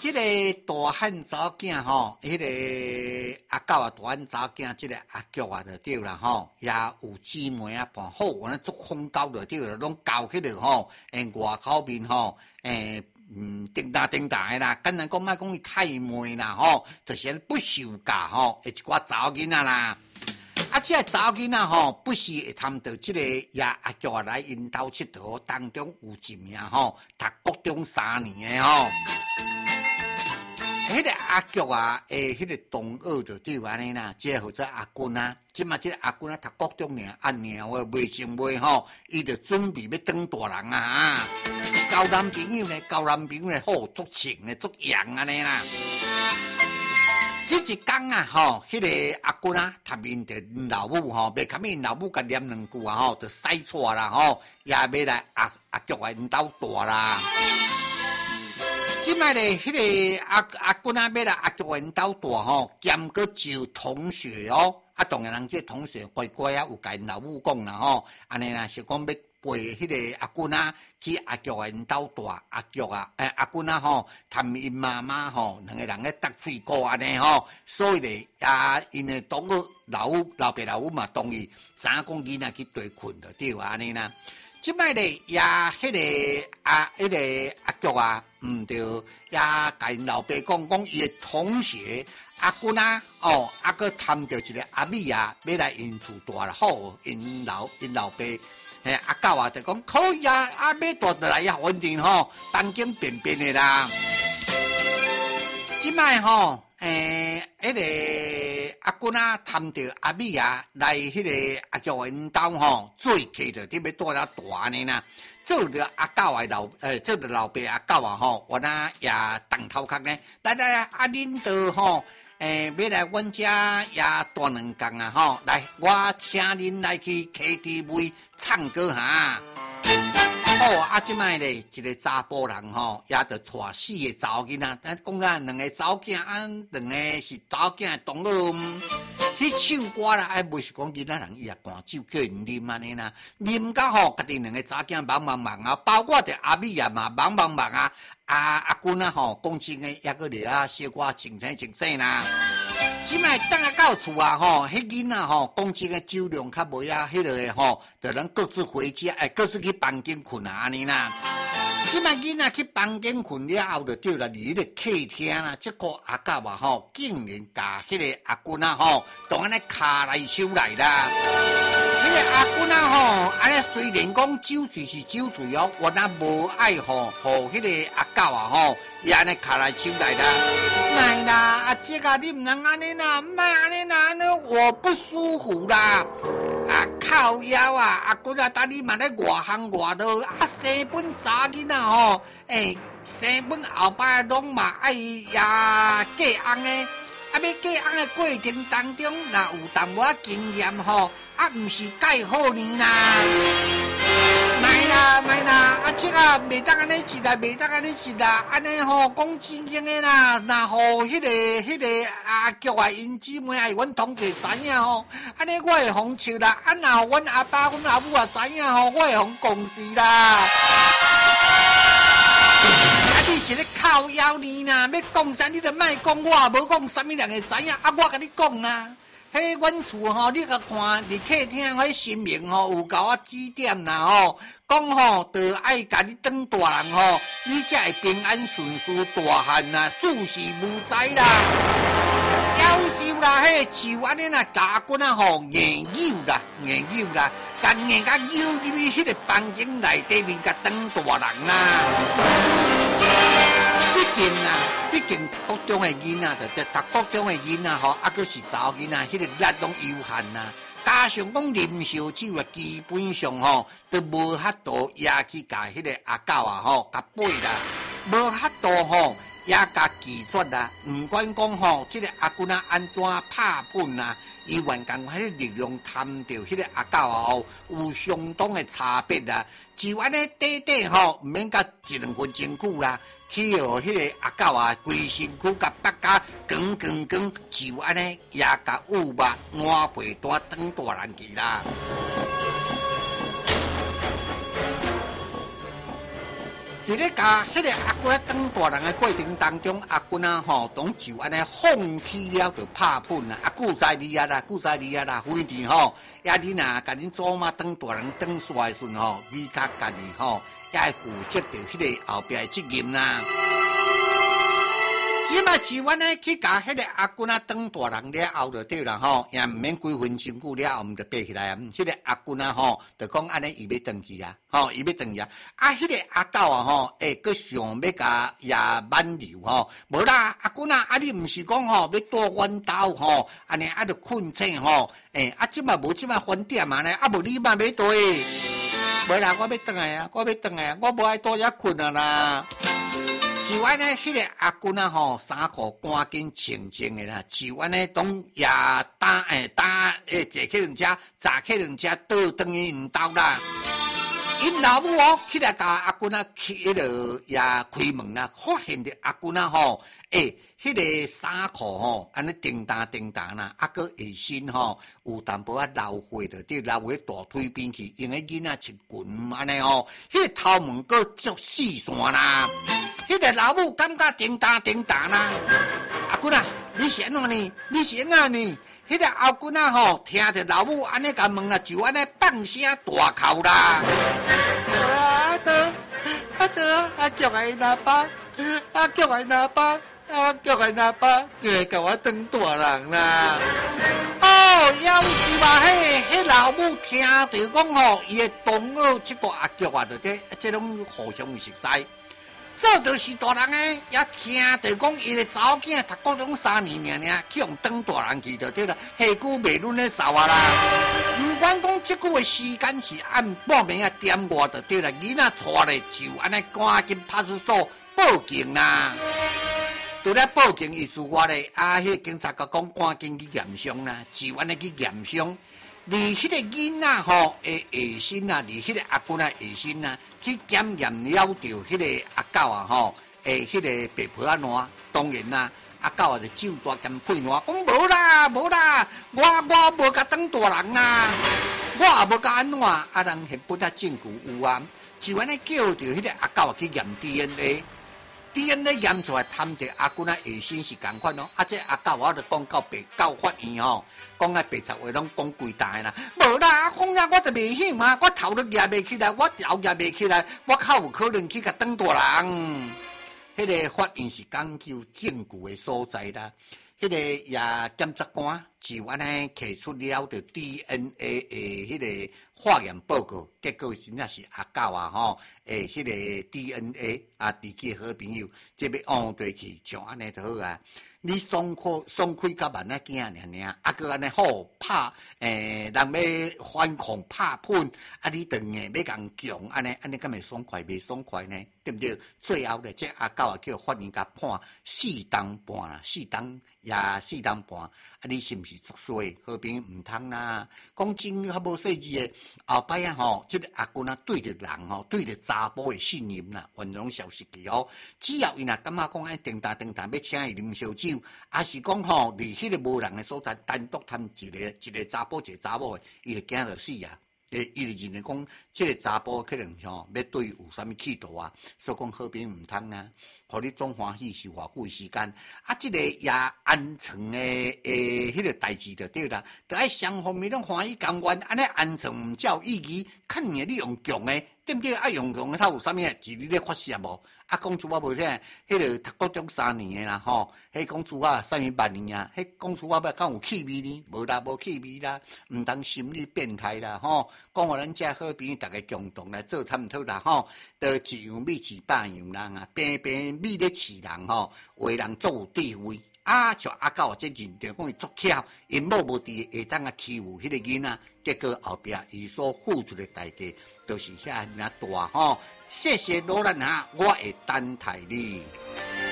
这个大汉查某囝吼，迄个阿狗啊，大汉查某囝，这个阿菊啊，就对啦吼，也有姊妹啊，伴好，我那做风交就对啦，拢交起来吼，外口面吼，叮当叮当的啦，简单讲，莫讲伊太妹啦吼，就是不受教吼，一寡查某囡仔啦。啊，这个查某囡仔吼，不是会谈到这个也阿菊啊来因兜佚佗，当中有一名吼，读国中3年的吼。迄个阿菊啊，迄个同学就对安尼啦，即个或者阿君啊，即嘛即个阿君啊，读国中尔，按尔话未成未吼，伊就准备要当大人啊！交男朋友呢，好足情呢，足洋安尼啦。这一天啊，吼，迄个阿君啊，他面着老母吼，袂堪因老母甲念两句啊，吼，就使出啦吼，也要来阿菊啊因兜大啦。即摆咧，迄个阿君啊，要来阿菊因兜大吼，兼个招同学哦。啊，当然人这同学乖乖啊，有甲因老母讲啦吼，安尼啦是讲要陪迄个阿君啊去阿菊因兜大，阿菊啊，阿君啊吼，谈因妈妈吼，两个人咧搭水果安尼吼，所以咧因的同学老爸老母嘛同意，怎讲囡仔去地困就对安尼啦。即摆咧也迄个阿菊啊，对，也甲因老爸讲伊的同学阿君啊，个谈着一个阿美啊，要来因厝住啦，好，因老爸，阿狗啊，就讲可以啊，阿要住就来也稳定吼，当间便便的啦。即摆吼。迄个阿君啊，谈着阿美啊，来迄个阿菊因兜吼，最客着伫要住了大呢啦。做着阿狗的做着老爸阿狗啊吼，我那也动头壳呢。来阿恁道吼，要来阮遮也大两工啊吼，来我请恁来去 KTV 唱歌哈。即摆咧一个查甫人吼，也着带4个查某囡仔，但讲啊2个查某囝，2个是查某囝的同学，去唱歌啦，不是讲囡仔人伊也灌酒叫因啉安尼啦，啉到吼，家己2个查某囝忙啊，包括着阿美也嘛忙啊，阿君啊吼，讲真诶，也个咧啊小可清醒啦。即摆等下到厝啊吼，迄囡仔吼，讲真诶酒量较无啊，迄个吼，就能各自回家，各自去房间困啊安尼啦。即摆囡仔去房间困了后，就对啦，伫迄个客厅啦，这个阿狗啊吼，竟然甲迄个阿君啊吼，当安尼卡来手来啦。迄个阿君啊吼，安尼虽然讲酒醉是酒醉哦，我那无爱吼，迄个阿狗啊吼，伊安尼卡来手来啦。来啦，阿姐啊，你唔能安尼啦，唔爱安尼啦，安尼我不舒服啦。靠腰啊，阿君啊，等你嘛咧外行外道，生本查囡仔吼，生本后摆拢嘛爱嫁翁诶，要嫁翁诶过程当中，若有淡薄仔经验吼，唔是介好呢啦。买啦，这个袂当安尼食啦，安尼吼讲真经诶啦，若互迄个阿菊啊，因姊妹啊，阮同学知影吼，安尼我会互笑啦，若阮阿爸、阮阿母啊知影吼，我会互讲死啦。你是咧靠腰呢啦，要讲啥你就莫讲我，无讲啥物人会知影，我甲你讲啦。迄阮厝吼，你甲看伫客厅迄新明吼，有甲我指点啦吼，讲吼，就爱甲你当大人吼，你才会平安顺遂大汉啦，诸事无灾啦。夭寿啦，迄就安尼啦，家君啊吼，硬扭啦，甲硬甲扭入去迄个房间内底面，甲当大人啦。毕竟国中的囡仔读国中的囡仔吼，佫是查某囡仔，迄个力拢有限啦。加上讲啉烧酒啊，基本上吼都无法度也去甲迄个阿狗啊吼，甲背啦，无法度吼也甲技术啦。唔管讲吼，这个阿君啊安怎拍本啦，伊原共迄个力量谈着迄个阿狗啊吼，有相当的差别啦。就安尼短吼，唔免甲1、2分钟久啦。去互迄个阿狗啊，规身躯甲八甲光，就安尼也甲有肉换肥大当大人去啦。 伫咧甲迄个阿姑当大人的过程当中，阿姑当就安尼放弃了，就拍喷啦。顾在你啊啦，顾在你啊啦，非常也你若甲恁祖妈当大人当煞的时阵你较家己也会负责着迄个后壁的责任啦。即嘛只阮呢去甲迄个阿姑当大人了后就对啦也毋免几分钟久了后，毋就爬起来迄个阿姑就讲安尼伊要转去啊，伊要转去啊。迄个阿狗佫想要甲也挽留无啦，阿姑你毋是讲要住阮兜安尼就困醒即嘛无即嘛饭店嘛呢，无你嘛要住无啦，我要转来啊，我无爱住遐困啊啦。就安尼，迄个阿君衫裤赶紧穿穿的啦。就安尼，当也搭坐客人车，坐客人车倒转去因兜啦。因老母起来甲阿君去迄落也开门啦，发现着阿君迄个衫裤安尼叮当啦，个下身有淡薄老血着，对老血大腿边去，因为囡仔穿裙安尼迄个头毛个足细线啦。迄个老母感觉叮当啦，阿君你是安怎呢？迄个后君听着老母安尼甲问啦，就安尼放声大哭啦。阿德，叫我拿包，叫我拿包，甲我当大人啦。要是嘛，迄老母听着讲伊的同学即个阿叫啊，即种互相熟悉。这就是大人诶，也听着讲伊个查某囝读高中3年尔，去用当大人去就对啦，下句袂论咧扫啊啦。毋管讲即句诶时间是按半暝点外就对啦，囡仔带咧就安尼赶紧派出所报警啦。除了报警意思外咧，迄个警察局讲赶紧去验伤啦，就安尼去验伤。离迄个囡仔下身啊，离迄个阿姑下身啊，去检验了着迄个阿狗迄个白皮烂，当然啦，阿狗就手抓兼配烂，讲无啦，我无甲当大人啦，我也无甲安怎，人现不得证据有啊，就安尼叫着迄个阿狗去验 DNA 验出来，探着阿姑下身是同款这阿狗我就讲到法院讲白贼话拢讲规大啦，无啦，反正我就袂晓嘛，我头都夹袂起来，我后夹袂起来，我较有可能去甲当大人。迄个法院是讲究证据的所在啦，迄个也检察官就安尼提出了着 DNA 的迄个化验报告，结果真正是阿狗迄个 DNA 自己好朋友，这要往对去，像安尼就好啊。你爽开甲万仔囝尔，个安尼好拍人要反抗拍喷，你当硬要共强，安尼敢会爽快袂爽快呢？对不对？最后咧，这阿狗叫法院甲判4档半啦，4档也4档半，你是毋是作衰？好朋友毋通啦，讲真较无细致诶，后摆这个阿公对着人对着查甫诶信任啦，完全消失去只要伊若感觉讲叮当要请伊啉烧酒，还是讲离迄个无人诶所在单独谈一个查甫一个查某诶，伊就惊着死啊！伊就认为讲，这个查甫可能要对有啥物企图啊，所以讲好朋毋通啊，互你总欢喜是偌久时间这个也安全迄个代志就对啦，就爱双方面拢欢喜甘愿，安尼安全毋才有意义，肯定你用强诶。对不对？用强诶，他有啥物？是你咧发射无？讲出我无啥，迄个读高中3年诶啦迄讲出我啥物8年啊？迄讲出我要敢有气味呢？无啦，无气味啦，毋当心理变态啦讲互咱遮好朋友逐个共同来做探讨啦就一样米饲百样人啊，平平米咧饲人话人足有智慧。像阿狗这认着讲伊足巧，因某无伫下当欺负迄个囡仔，结果后壁伊所付出的代价，都是遐尔大谢谢罗兰我会等待你。